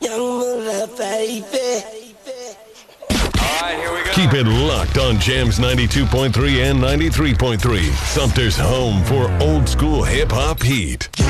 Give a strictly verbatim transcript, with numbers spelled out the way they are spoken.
Young mother, baby. All right, here we go. Keep it locked on Jams ninety-two point three and ninety-three point three. Sumter's home for old school hip hop heat.